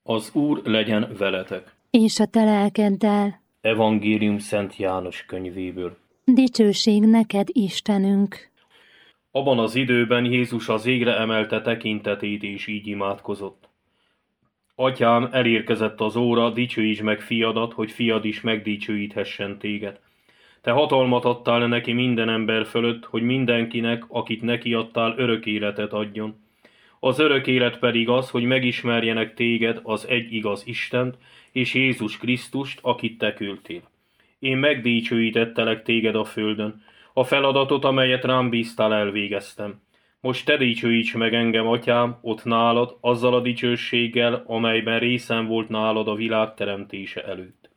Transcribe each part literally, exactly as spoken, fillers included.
Az Úr legyen veletek. És a te lelkeddel. Evangélium Szent János könyvéből. Dicsőség neked, Istenünk! Abban az időben Jézus az égre emelte tekintetét, és így imádkozott. Atyám, elérkezett az óra, dicsőítsd meg fiadat, hogy fiad is megdicsőíthessen téged. Te hatalmat adtál neki minden ember fölött, hogy mindenkinek, akit neki adtál, örök életet adjon. Az örök élet pedig az, hogy megismerjenek téged, az egy igaz Istent, és Jézus Krisztust, akit te küldtél. Én megdicsőítettelek téged a földön. A feladatot, amelyet rám bíztál, elvégeztem. Most te dicsőíts meg engem, atyám, ott nálad, azzal a dicsőséggel, amelyben részem volt nálad a világ teremtése előtt.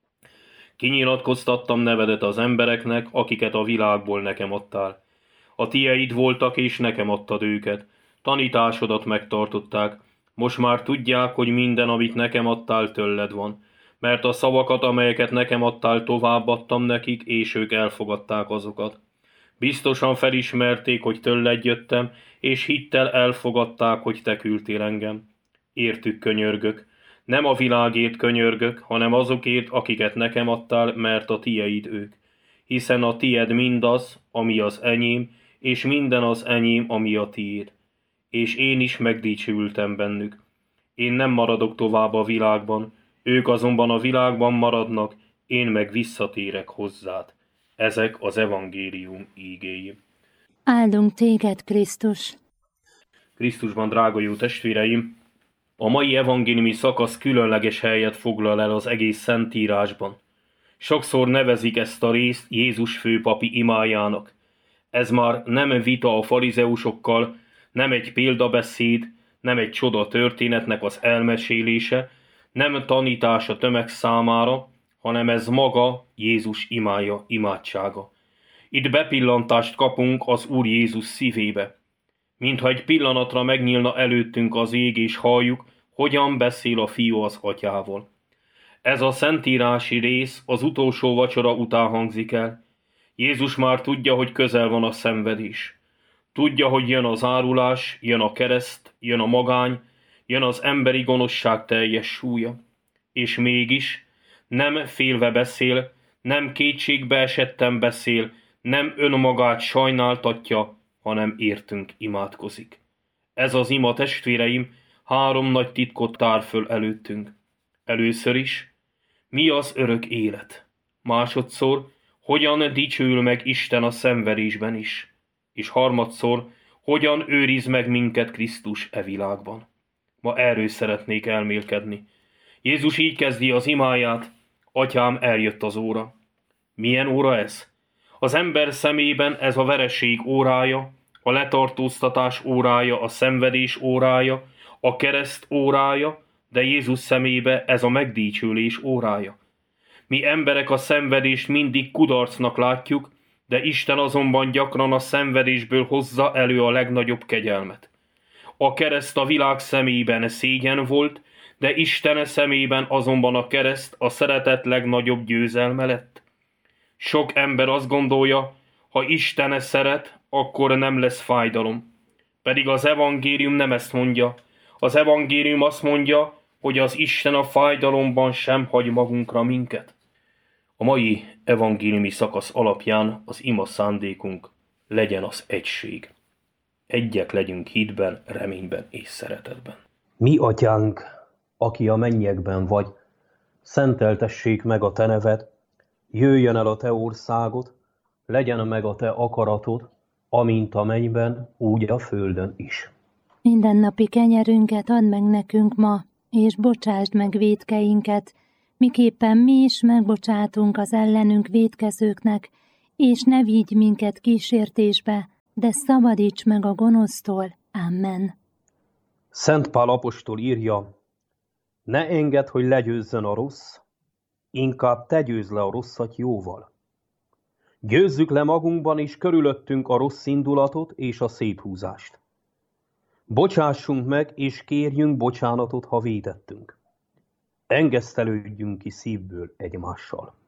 Kinyilatkoztattam nevedet az embereknek, akiket a világból nekem adtál. A tieid voltak, és nekem adtad őket. Tanításodat megtartották. Most már tudják, hogy minden, amit nekem adtál, tőled van. Mert a szavakat, amelyeket nekem adtál, továbbadtam nekik, és ők elfogadták azokat. Biztosan felismerték, hogy tőled jöttem, és hittel elfogadták, hogy te küldtél engem. Értük könyörgök. Nem a világért könyörgök, hanem azokért, akiket nekem adtál, mert a tieid ők. Hiszen a tied mindaz, ami az enyém, és minden az enyém, ami a tiéd. És én is megdicsültem bennük. Én nem maradok tovább a világban, ők azonban a világban maradnak, én meg visszatérek hozzád. Ezek az evangélium ígéi. Áldunk téged, Krisztus! Krisztusban, drága jó testvéreim, a mai evangéliumi szakasz különleges helyet foglal el az egész Szentírásban. Sokszor nevezik ezt a részt Jézus főpapi imájának. Ez már nem vita a farizeusokkal, nem egy példabeszéd, nem egy csoda történetnek az elmesélése, nem tanítás a tömeg számára, hanem ez maga Jézus imája, imádsága. Itt bepillantást kapunk az Úr Jézus szívébe. Mintha egy pillanatra megnyílna előttünk az ég, és halljuk, hogyan beszél a fiú az atyával. Ez a szentírási rész az utolsó vacsora után hangzik el. Jézus már tudja, hogy közel van a szenvedés. Tudja, hogy jön az árulás, jön a kereszt, jön a magány, jön az emberi gonoszság teljes súlya. És mégis nem félve beszél, nem kétségbe esetten beszél, nem önmagát sajnáltatja, hanem értünk imádkozik. Ez az ima, testvéreim, három nagy titkot tár föl előttünk. Először is, mi az örök élet? Másodszor, hogyan dicsőül meg Isten a szenvedésben is? És harmadszor, hogyan őriz meg minket Krisztus e világban? Ma erről szeretnék elmélkedni. Jézus így kezdi az imáját: Atyám, eljött az óra. Milyen óra ez? Az ember szemében ez a vereség órája, a letartóztatás órája, a szenvedés órája, a kereszt órája, de Jézus szemébe ez a megdicsőlés órája. Mi emberek a szenvedést mindig kudarcnak látjuk, de Isten azonban gyakran a szenvedésből hozza elő a legnagyobb kegyelmet. A kereszt a világ szemében szégyen volt, de Isten szemében azonban a kereszt a szeretet legnagyobb győzelme lett. Sok ember azt gondolja, ha Isten szeret, akkor nem lesz fájdalom. Pedig az evangélium nem ezt mondja. Az evangélium azt mondja, hogy az Isten a fájdalomban sem hagy magunkra minket. A mai evangéliumi szakasz alapján az ima szándékunk legyen az egység. Egyek legyünk hitben, reményben és szeretetben. Mi, atyánk, aki a mennyekben vagy, szenteltessék meg a te neved, jöjjön el a te országod, legyen meg a te akaratod, amint a mennyben, úgy a földön is. Mindennapi kenyerünket add meg nekünk ma, és bocsásd meg vétkeinket, miképpen mi is megbocsátunk az ellenünk vétkezőknek, és ne vigy minket kísértésbe, de szabadíts meg a gonosztól. Amen. Szent Pál apostol írja: ne engedd, hogy legyőzzön a rossz, inkább te győzd le a rosszat jóval. Győzzük le magunkban és körülöttünk a rossz indulatot és a széthúzást. Bocsássunk meg és kérjünk bocsánatot, ha vétettünk. Engesztelődjünk ki szívből egymással.